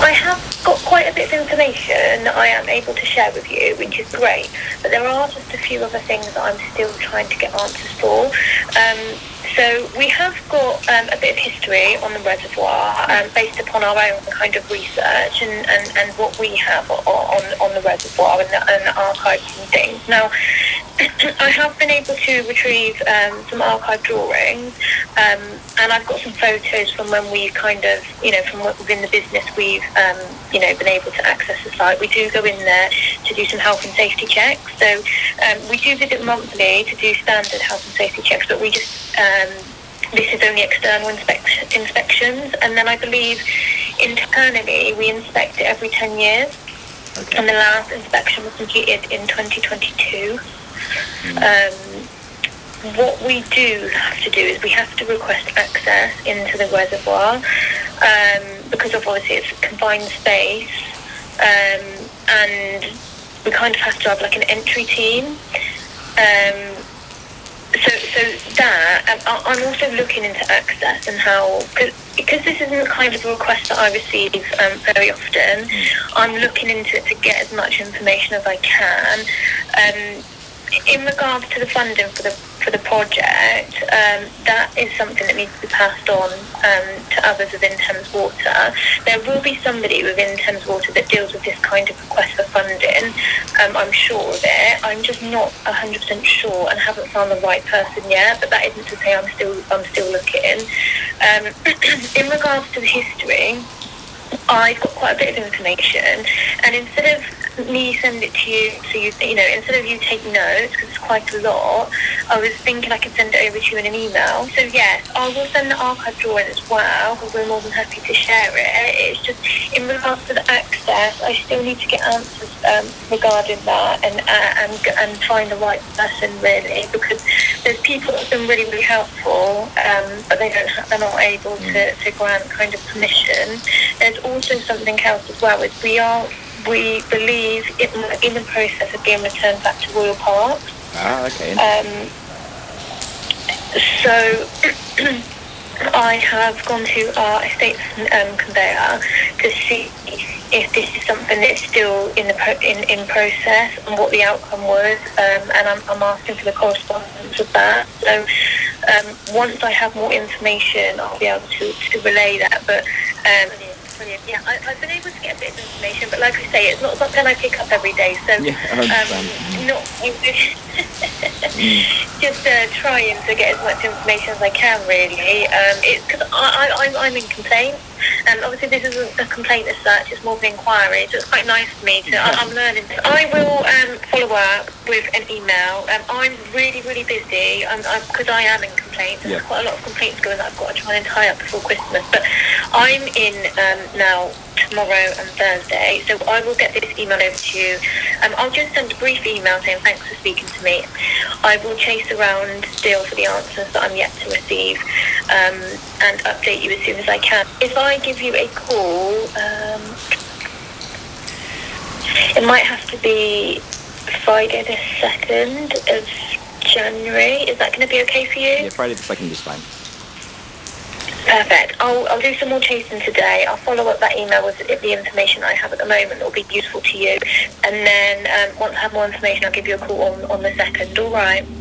I have got quite a bit of information that I am able to share with you, which is great. But there are just a few other things that I'm still trying to get answers for. So we have got a bit of history on the reservoir based upon our own kind of research and what we have on the reservoir and the archives and things. Now, I have been able to retrieve some archive drawings, and I've got some photos from when we kind of, from within the business we've, been able to access the site. We do go in there to do some health and safety checks. So we do visit monthly to do standard health and safety checks, but we just, this is only external inspections, and then I believe internally we inspect it every 10 years. Okay. And the last inspection was completed in 2022. What we do have to do is we have to request access into the reservoir because of obviously it's a confined space, and we kind of have to have like an entry team. So that I'm also looking into access and how, because this isn't kind of a request that I receive very often. I'm looking into it to get as much information as I can. In regards to the funding for the project, that is something that needs to be passed on to others within Thames Water. There will be somebody within Thames Water that deals with this kind of request for funding. I'm sure of it. I'm just not 100% sure and haven't found the right person yet. But that isn't to say I'm still looking. In regards to the history, I've got quite a bit of information, and instead of me send it to you, so instead of you take notes, because it's quite a lot, I was thinking I could send it over to you in an email. So yes, I will send the archive drawing as well, because we're more than happy to share it. It's just, in regards to the access, I still need to get answers regarding that, and find the right person really, because there's people that have been really, really helpful, but they're not able to grant kind of permission. There's also something else as well, is we believe it in the process of being returned back to Royal Parks. Okay. So I have gone to our estates conveyor to see if this is something that's still in process and what the outcome was, and I'm asking for the correspondence of that. So once I have more information, I'll be able to relay that. But brilliant. Yeah, I've been able to get a bit of information, but like I say, it's not something I pick up every day. So just trying to get as much information as I can, really. It's because I'm in complaints, and obviously this isn't a complaint as such, it's more of an inquiry, so it's quite nice for me to, I'm learning. I will follow up with an email. I'm really, really busy, because I am in complaints. There's quite a lot of complaints going that I've got to try and tie up before Christmas, but I'm in now tomorrow and Thursday, so I will get this email over to you. I'll just send a brief email saying thanks for speaking to me. I will chase around still for the answers that I'm yet to receive, and update you as soon as I can. If I give you a call, it might have to be Friday the 2nd of January. Is that going to be okay for you? Yeah, Friday the 2nd is fine. Perfect. I'll do some more chasing today. I'll follow up that email with the information I have at the moment that will be useful to you. And then once I have more information, I'll give you a call on the 2nd. All right.